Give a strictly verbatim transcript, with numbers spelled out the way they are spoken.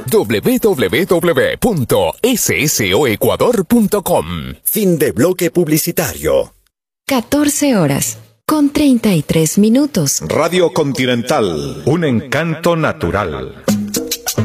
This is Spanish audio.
doble u doble u doble u punto soecuador punto com. Fin de bloque publicitario. catorce horas, con treinta y tres minutos. Radio Continental, un encanto natural.